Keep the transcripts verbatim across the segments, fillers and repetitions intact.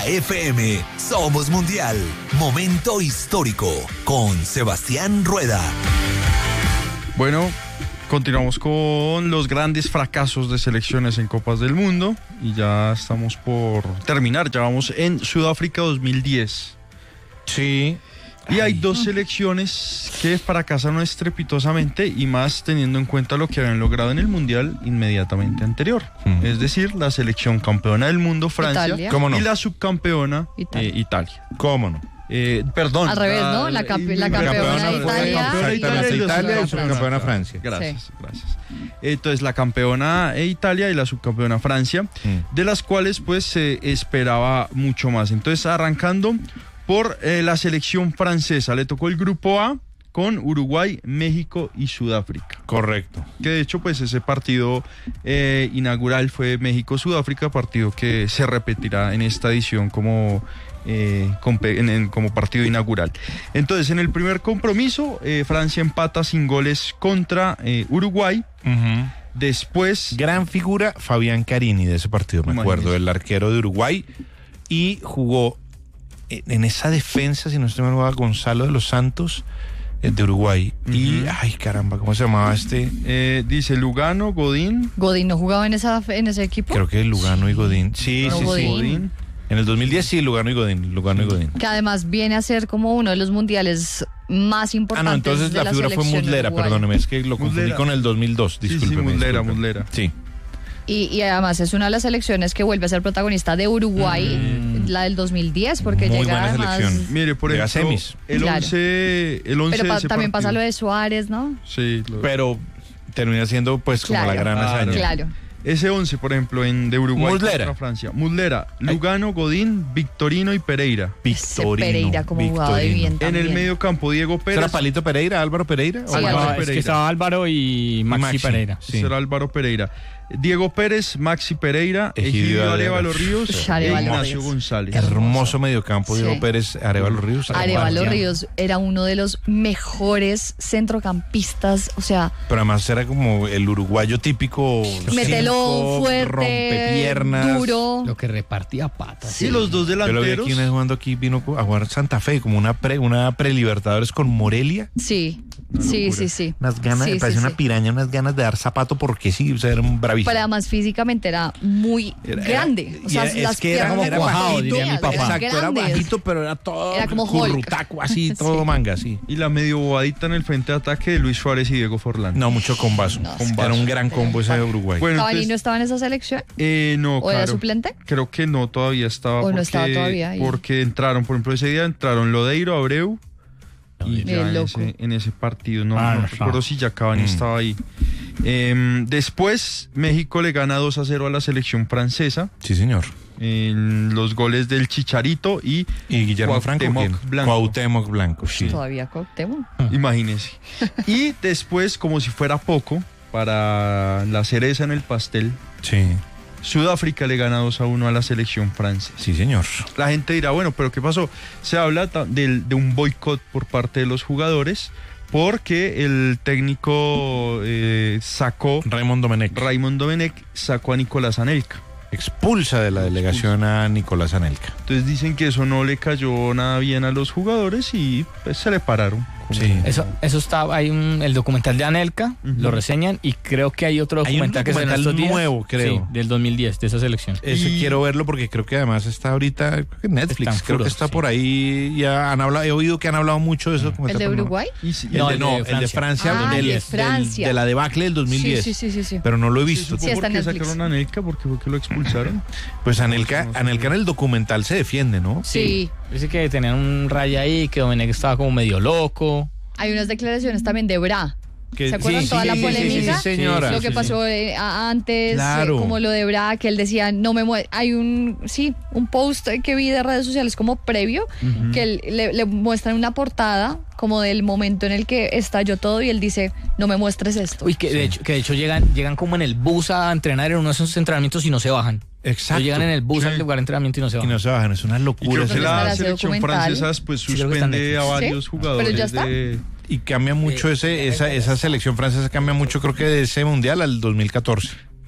F M, Somos Mundial, momento histórico, con Sebastián Rueda. Bueno, continuamos con los grandes fracasos de selecciones en Copas del Mundo y ya estamos por terminar, ya vamos en Sudáfrica dos mil diez. Sí. Y hay dos selecciones que fracasaron estrepitosamente y más teniendo en cuenta lo que habían logrado en el Mundial inmediatamente anterior. Mm. Es decir, la selección campeona del mundo, Francia, ¿Cómo no? y la subcampeona, Italia. Eh, Italia. ¿Cómo no? Eh, perdón. Al revés, ¿no? La, campe- la campeona de Italia. Exactamente, Italia y subcampeona Francia. Gracias, sí. gracias. Entonces, la campeona e Italia y la subcampeona Francia, mm. de las cuales pues se esperaba mucho más. Entonces, arrancando por eh, la selección francesa, le tocó el grupo A con Uruguay, México y Sudáfrica. Correcto. Que de hecho pues ese partido eh, inaugural fue México-Sudáfrica, partido que se repetirá en esta edición como, eh, compe- en, en, como partido inaugural. Entonces en el primer compromiso eh, Francia empata sin goles contra eh, Uruguay. Uh-huh. Después... Gran figura Fabián Carini de ese partido, me Imagínese. acuerdo, el arquero de Uruguay, y jugó en esa defensa, si no estoy mal, jugaba Gonzalo de los Santos, de Uruguay. Uh-huh. Y, ay, caramba, ¿cómo se llamaba este? Eh, dice Lugano, Godín. ¿Godín no jugaba en, esa, en ese equipo? Creo que Lugano sí. y Godín. Sí, no, sí, Godín. sí. Godín. En el dos mil diez sí, Lugano y Godín. Lugano y Godín. Que además viene a ser como uno de los mundiales más importantes. Ah, no, entonces de la, la figura fue Muslera, Uruguay. perdóneme, es que lo confundí Muslera. con el dos mil dos, discúlpeme. Sí, sí, Muslera, discúlpeme. Muslera. Sí. Y, y además es una de las selecciones que vuelve a ser protagonista de Uruguay, mm. la del dos mil diez, porque Muy llega buena además... selección. Mire, por llega ejemplo, semis. el claro. once, el once Pero pa- de ese también partido. pasa lo de Suárez, ¿no? Sí. Lo... Pero termina siendo pues como claro. la gran claro. hazaña. Claro. Ese once, por ejemplo, en de Uruguay Muslera. contra Francia. Muslera, Lugano, Godín, Victorino y Pereira. Victorino. Ese Pereira como jugaba de bien también. En el medio campo, Diego Pérez. ¿Será Palito Pereira, Álvaro Pereira? Sí, ¿O Álvaro No, Pereira. es que estaba Álvaro y Maxi, Maxi. Pereira. Sí. Será Álvaro Pereira. Diego Pérez, Maxi Pereira, Egidio Egidio Arévalo Arévalo Ríos Ush, e Arévalo Ignacio Ríos. González. Hermoso mediocampo, Sí. Diego Pérez, Arévalo Ríos. Arévalo Ríos era uno de los mejores centrocampistas, o sea... Pero además era como el uruguayo típico. Mételo cinco, fuerte, rompepiernas. duro. Lo que repartía patas. Sí, los dos Yo lo vi delanteros. aquí una vez jugando aquí, vino a jugar Santa Fe, como una pre, una pre-Libertadores con Morelia. Sí, sí, sí, sí. Unas ganas, Sí, me parece sí, una sí. piraña, unas ganas de dar zapato porque sí, o sea, era un bravísimo. Pero además físicamente era muy Era- era- grande. O sea, y era- las es que era, piernas era cuajado, bajito, diría mi papá. Exacto, era grandes. bajito, pero era todo Era como Hulk. currutaco, así, todo Sí. manga, sí. Y la medio bobadita en el frente de ataque de Luis Suárez y Diego Forlán. No, mucho combazo. No, Combazo. Era un gran combo ese de Uruguay. Bueno, ¿Cavani no entonces, estaba en esa selección? eh, no, ¿O era claro. suplente? Creo que no, todavía estaba. ¿O no porque, estaba todavía ahí? Porque entraron, por ejemplo, ese día entraron Lodeiro, Abreu. Y Qué ya en loco. ese, en ese partido, no, Ah, no no recuerdo estaba. si ya Cavani Mm. estaba ahí. Eh, después, México le gana dos a cero a la selección francesa. Sí, señor. En los goles del Chicharito y Y Guillermo Franco, Cuauhtémoc ¿quién? Blanco. Cuauhtémoc Blanco, sí. Todavía Cuauhtémoc. Imagínense. Y después, como si fuera poco, para la cereza en el pastel, Sí, Sudáfrica le gana dos a uno a la selección francesa. sí, señor. La gente dirá, bueno, pero ¿qué pasó? Se habla ta- del- de un boicot por parte de los jugadores porque el técnico eh, sacó, Raymond Domenech Raymond Domenech sacó a Nicolás Anelka. expulsa de la delegación a Nicolás Anelka. Entonces dicen que eso no le cayó nada bien a los jugadores y pues se le pararon. Como- Sí. Eso, eso está, hay un, el documental de Anelka, Ujú. lo reseñan, y creo que hay otro Hay un documental que se documental estos días. nuevo, creo. Sí, del dos mil diez, de esa selección. Ese Y- quiero verlo porque creo que además está ahorita creo que en Netflix, Está en creo que Furor, está sí. por ahí, ya han hablado, he oído que han hablado mucho de eso. ¿El de Uruguay? Y sí, El No, de, el no, de el de Francia. Francia, Ah, del- el de del- Francia. de la debacle del dos mil diez. Sí, sí, sí, sí, sí. Pero no lo he sí, visto. supo Sí, está por en qué Netflix. sacaron a Anelka, porque fue que lo expulsaron. Pues Anelka, No sé. Anelka en el documental se defiende, ¿no? Sí. Dice que tenían un raya ahí, que Domenech estaba como medio loco. Hay unas declaraciones también de Bra. Que- ¿Se acuerdan sí, toda sí, la sí, sí, polémica? sí, señora. Lo que sí, pasó eh, a- antes, Claro. eh, como lo de Bra, que él decía, no me mueve. Hay un, sí, un post que vi de redes sociales como previo, que él- le, le muestran una portada como del momento en el que estalló todo y él dice, no me muestres esto. Uy, que de hecho, que de hecho llegan, llegan como en el bus a entrenar en uno de esos entrenamientos y no se bajan. Exacto. Llegan en el bus Sí. al lugar de entrenamiento y no se Y bajan. no se bajan, es una Y locura. creo ese- que Estará la ese selección documental. francesa pues Sí, creo que está en suspende a Netflix. varios ¿Sí? jugadores Pero ya está. de... Y cambia mucho ese, esa, esa selección francesa cambia mucho, creo que de ese mundial al dos mil catorce.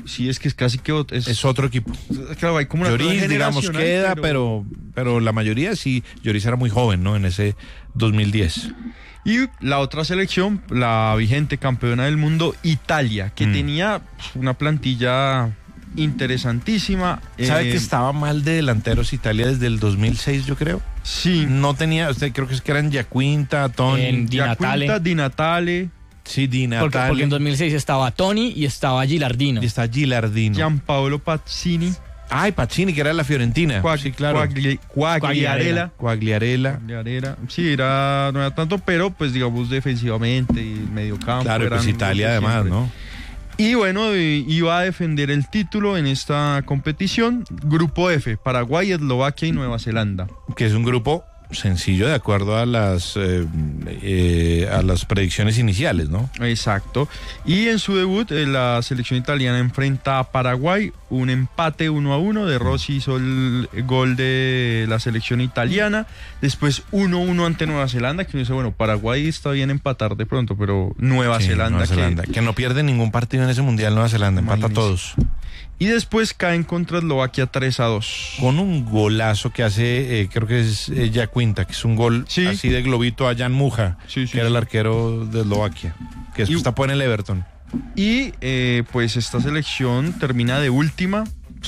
Sí, es que es casi que ot- es, Es otro equipo. claro, hay como una cosa Lloris, digamos, generacional, queda, pero, pero la mayoría sí. Lloris era muy joven, ¿no? En ese dos mil diez. Y la otra selección, la vigente campeona del mundo, Italia, que Mm. tenía una plantilla interesantísima. ¿Sabe eh, que estaba mal de delanteros Italia desde el dos mil seis, yo creo? Sí. No tenía, usted creo que es que eran Giaquinta, Toni. En Di Natale. Giaquinta, Di Natale, Sí, Di Porque, Natale. porque en dos mil seis estaba Toni y estaba Gilardino. Y está Gilardino. Gianpaolo Pazzini, Ay, Pacini, que era de la Fiorentina. Quag- Sí, claro. Quagli- Quagliarella. Quagliarella. Quagliarella. Sí, era, no era tanto, pero pues digamos defensivamente y medio campo. Claro, y pues Italia además, ¿no? Y bueno, eh, iba a defender el título en esta competición. Grupo F, Paraguay, Eslovaquia y Nueva Zelanda. Que es un grupo sencillo de acuerdo a las eh, eh, a las predicciones iniciales, ¿no? Exacto. Y en su debut, eh, la selección italiana enfrenta a Paraguay, un empate uno a uno. De Rossi hizo el gol de la selección italiana. Después uno uno ante Nueva Zelanda, que uno dice, bueno, Paraguay está bien empatar de pronto, pero Nueva Sí, Zelanda, Nueva que- Zelanda, que... no pierde ningún partido en ese mundial. Nueva Zelanda empata Imagínese. todos. Y después caen contra Eslovaquia tres a dos. Con un golazo que hace, eh, creo que es eh, Giaquinta, que es un gol Sí. así de globito a Jan Muja, Sí, sí, que era sí. el arquero de Eslovaquia, que después Y- tapó en el Everton. Y eh, pues esta selección termina de última,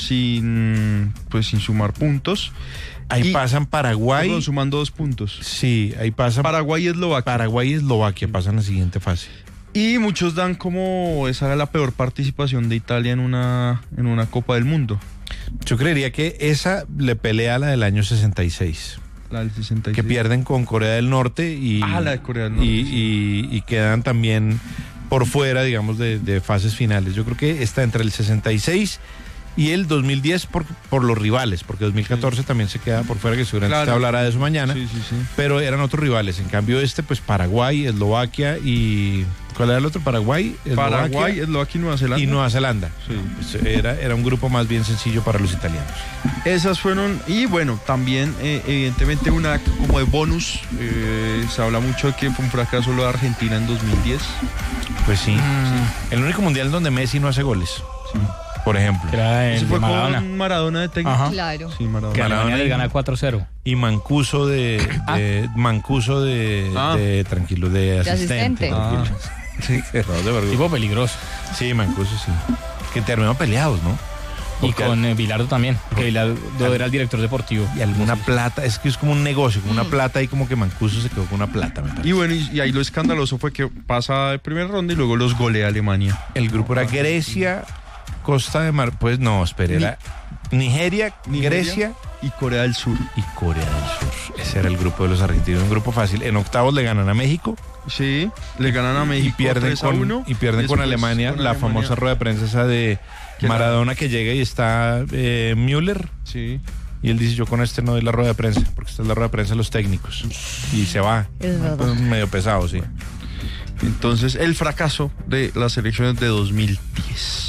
sin, pues, sin sumar puntos. Ahí Y- pasan Paraguay. Perdón, sumando dos puntos. Sí, ahí pasan Paraguay y Eslovaquia. Paraguay y Eslovaquia, pasan a la siguiente fase. Y muchos dan como esa era la peor participación de Italia en una, en una Copa del Mundo. Yo creería que esa le pelea a la del año sesenta y seis, La del sesenta y seis. que pierden con Corea del Norte y, Ah, la de Corea del Norte, y, sí. y- y quedan también por fuera, digamos, de, de fases finales. Yo creo que está entre el sesenta y seis y el dos mil diez por, por los rivales, porque dos mil catorce también se queda por fuera, que seguramente Claro. usted hablará de eso mañana. Sí, sí, sí. Pero eran otros rivales. En cambio, este, pues Paraguay, Eslovaquia y. ¿Cuál era el otro? Paraguay, Eslovaquia Paraguay, Eslovaquia y Nueva Zelanda. y Nueva Zelanda. Sí. Pues era, era un grupo más bien sencillo para los italianos. Esas fueron, y bueno, también eh, evidentemente una como de bonus, eh, se habla mucho de que fue un fracaso lo de Argentina en dos mil diez. Pues sí. Mm, El único mundial donde Messi no hace goles. Por ejemplo. que era Ese el fue de Maradona. con Maradona de técnico. Ajá. Claro. Sí, Maradona. Que Alemania Maradona les y- gana cuatro cero. Y Mancuso de. de- Mancuso de, Ah. de. Tranquilo, de asistente. asistente. tranquilo. Sí, no se preocupe. Tipo peligroso. Sí, Mancuso, sí. Que terminaron peleados, ¿no? Y Porque con eh, Bilardo también, que Bilardo era el director deportivo. Y alguna plata, es que es como un negocio, como una plata y como que Mancuso se quedó con una plata, me parece. Y bueno, y, y ahí lo escandaloso fue que pasa de primera ronda y luego los golea Alemania. El grupo era Grecia, Costa de Mar, pues no, espere, era Nigeria, Nigeria Grecia y Corea del Sur. y Corea del Sur. Ese era el grupo de los argentinos, un grupo fácil. En octavos le ganan a México Sí, le ganan a y México pierden tres a con, uno. y pierden con Después Alemania, con la Alemania. famosa rueda de prensa esa de Que la- Maradona que llega y está eh, Müller. Sí. Y él dice, yo con este no doy la rueda de prensa, porque esta es la rueda de prensa de los técnicos. Y se va. Es verdad. Medio pesado, sí. Entonces, el fracaso de las elecciones de dos mil diez.